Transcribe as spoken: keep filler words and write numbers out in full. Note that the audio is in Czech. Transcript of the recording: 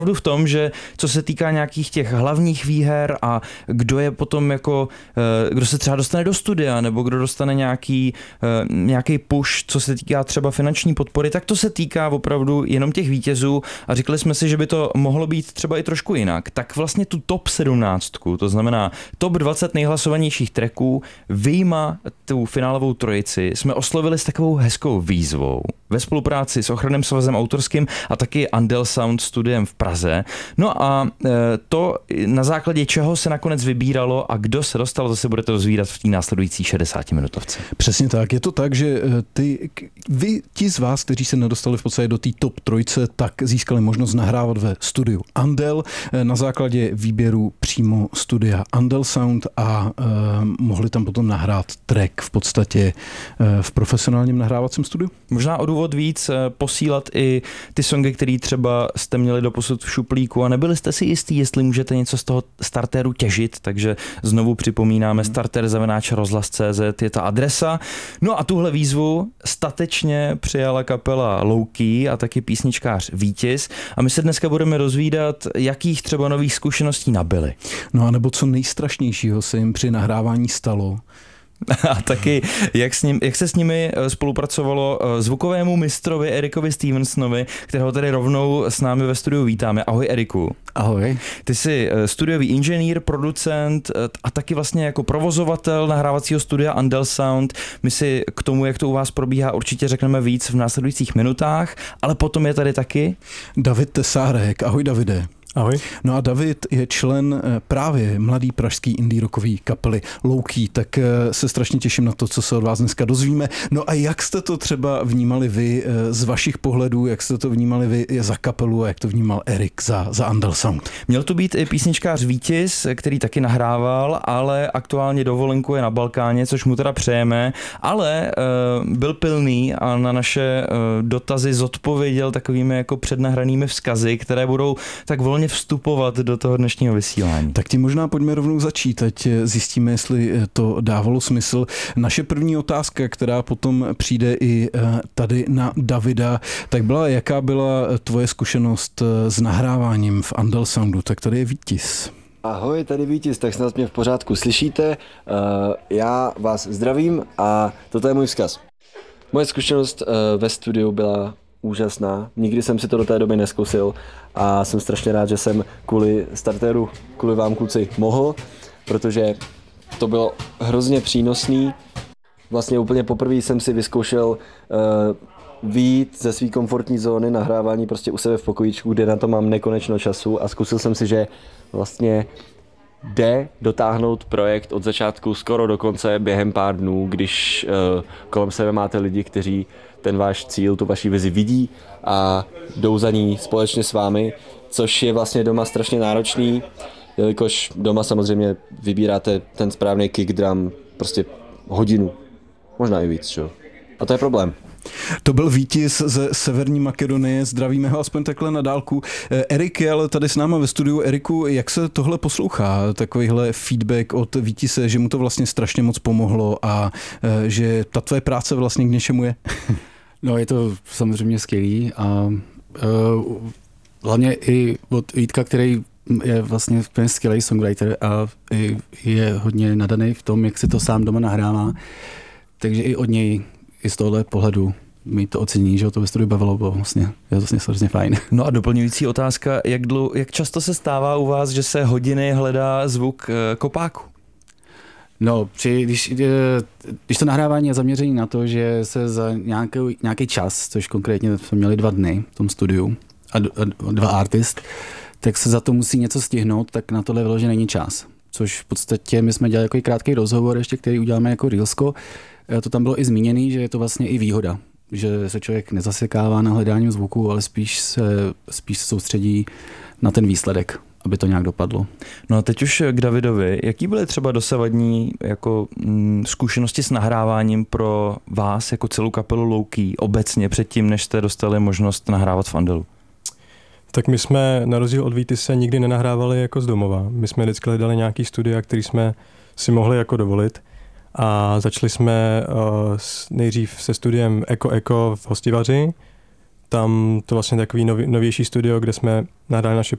v tom, že co se týká nějakých těch hlavních výher a kdo je potom jako, kdo se třeba dostane do studia nebo kdo dostane nějaký, nějaký push, co se týká třeba finanční podpory, tak to se týká opravdu jenom těch vítězů a říkali jsme si, že by to mohlo být třeba i trošku jinak. Tak vlastně tu top sedmnáct, to znamená top dvacet nejhlasovanějších tracků, vyjma tu finálovou trojici, jsme oslovili s takovou hezkou výzvou ve spolupráci s Ochranným svazem autorským a taky Andel Sound studiem v Praze. No a to na základě čeho se nakonec vybíralo a kdo se dostal, to se budete dozvídat v té následující šedesátiminutovce. Přesně tak. Je to tak, že ty, vy, ti z vás, kteří se nedostali v podstatě do té top trojce, tak získali možnost nahrávat ve studiu Andel na základě výběru přímo studia Andel Sound a uh, mohli tam potom nahrát track v podstatě uh, v profesionálním nahrávacím studiu. Možná o důvod víc posílat i ty songy, které třeba jste měli doposud v šuplíku a nebyli jste si jistí, jestli můžete něco z toho startéru těžit, takže znovu připomínáme starter zavináč rozhlas tečka cé zet je ta adresa. No a tuhle výzvu statečně přijala kapela Low-Key a taky písničkář Vítěz a my se dneska budeme rozvídat, jakých třeba nových zkušeností nabyli. No a nebo co nejstrašnějšího se jim při nahrávání stalo. A taky, jak, s ním, jak se s nimi spolupracovalo zvukovému mistrovi Erikovi Stevensonovi, kterého tady rovnou s námi ve studiu vítáme. Ahoj Eriku. Ahoj. Ty jsi studiový inženýr, producent a taky vlastně jako provozovatel nahrávacího studia Andel Sound. My si k tomu, jak to u vás probíhá, určitě řekneme víc v následujících minutách, ale potom je tady taky David Tesárek. Ahoj Davide. Ahoj. No a David je člen právě mladý pražský indie rockový kapely Low-Key, tak se strašně těším na to, co se od vás dneska dozvíme. No a jak jste to třeba vnímali vy z vašich pohledů, jak jste to vnímali vy za kapelu a jak to vnímal Erik za, za Andel Sound? Měl tu být i písničkář Vítěz, který taky nahrával, ale aktuálně dovolenku je na Balkáně, což mu teda přejeme, ale uh, byl pilný a na naše uh, dotazy zodpověděl takovými jako přednahranými vzkazy, které budou tak volně vstupovat do toho dnešního vysílání. Tak ti možná pojďme rovnou začít, ať zjistíme, jestli to dávalo smysl. Naše první otázka, která potom přijde i tady na Davida, tak byla, jaká byla tvoje zkušenost s nahráváním v Andel Soundu? Tak tady je Vítěz. Ahoj, tady Vítěz, tak snad mě v pořádku slyšíte. Já vás zdravím a toto je můj vzkaz. Moje zkušenost ve studiu byla úžasná. Nikdy jsem si to do té doby nezkusil a jsem strašně rád, že jsem kvůli startéru, kvůli vám kluci mohl, protože to bylo hrozně přínosný. Vlastně úplně poprvé jsem si vyzkoušel uh, vyjít ze své komfortní zóny nahrávání prostě u sebe v pokojíčku, kde na to mám nekonečno času a zkusil jsem si, že vlastně jde dotáhnout projekt od začátku skoro do konce během pár dnů, když uh, kolem sebe máte lidi, kteří ten váš cíl, tu vaši vizi vidí a jdou za ní společně s vámi, což je vlastně doma strašně náročný, jelikož doma samozřejmě vybíráte ten správný kick drum prostě hodinu, možná i víc, čo? A to je problém. To byl Vítěz ze Severní Makedonie, zdravíme ho aspoň takhle na dálku. Erik je ale tady s náma ve studiu. Eriku, jak se tohle poslouchá, takovýhle feedback od Vítěze, že mu to vlastně strašně moc pomohlo a že ta tvoje práce vlastně k něčemu je? No je to samozřejmě skvělý a uh, hlavně i od Vítka, který je vlastně skvělý songwriter a je hodně nadaný v tom, jak se to sám doma nahrává, takže i od něj i z tohohle pohledu mi to ocení, že ho to ve studiu bavilo, bylo vlastně, je vlastně hrozně fajn. No a doplňující otázka, jak, dlu, jak často se stává u vás, že se hodiny hledá zvuk kopáku? No, při, když, když to nahrávání je zaměření na to, že se za nějaký, nějaký čas, což konkrétně jsme měli dva dny v tom studiu a, a dva artist, tak se za to musí něco stihnout, tak na tohle vyloženě není čas. Což v podstatě my jsme dělali jako krátký rozhovor ještě, který uděláme jako reelsko. To tam bylo i zmíněný, že je to vlastně i výhoda, že se člověk nezasekává na hledání zvuku, ale spíš se, spíš se soustředí na ten výsledek, aby to nějak dopadlo. No a teď už k Davidovi. Jaký byly třeba dosavadní jako, mm, zkušenosti s nahráváním pro vás jako celou kapelu Low-Key obecně předtím, než jste dostali možnost nahrávat v Andelu? Tak my jsme na rozdíl od Vítyse nikdy nenahrávali jako z domova. My jsme vždycky hledali nějaký studia, který jsme si mohli jako dovolit. A začali jsme uh, nejdřív se studiem Eko Eko v Hostivaři, tam to vlastně takový nově, novější studio, kde jsme nahrali naše